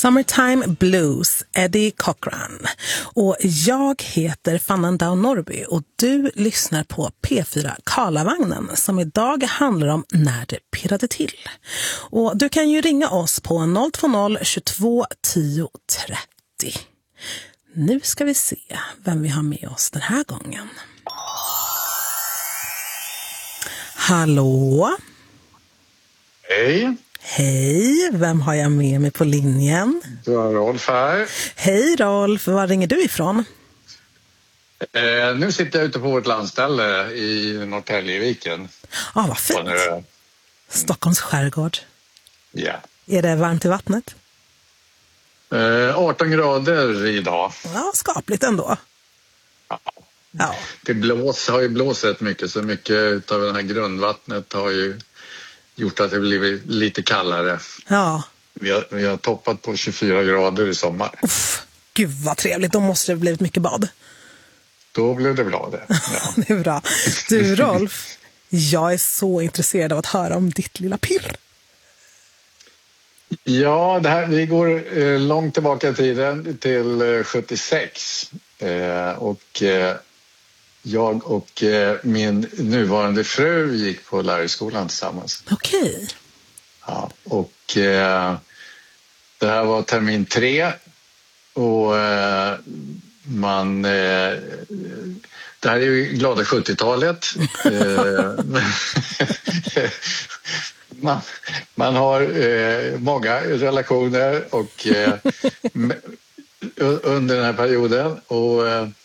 Summertime Blues, Eddie Cochran. Och jag heter Fannandau Norby och du lyssnar på P4 Karlavagnen som idag handlar om när det pirrade till. Och du kan ju ringa oss på 020 22 10 30. Nu ska vi se vem vi har med oss den här gången. Hallå? Hej. Hej, vem har jag med mig på linjen? Du har Rolf här. Hej Rolf, var ringer du ifrån? Nu sitter jag ute på vårt landställe i Norrtäljeviken. Ja, vad fint. Stockholms skärgård. Ja. Är det varmt i vattnet? 18 grader idag. Ja, skapligt ändå. Ja. Det har ju blåst rätt mycket, så mycket av det här grundvattnet har ju gjort att det blivit lite kallare. Ja. Vi har toppat på 24 grader i sommar. Gud vad trevligt, då måste det blivit mycket bad. Då blev det bra det. Ja. Det är bra. Du Rolf, jag är så intresserad av att höra om ditt lilla pirr. Ja, vi går långt tillbaka i tiden till 76. Jag och min nuvarande fru gick på lärarskolan tillsammans. Okej. Ja, och det här var termin 3 och det här är ju glada 70-talet. Man har många relationer och under den här perioden, och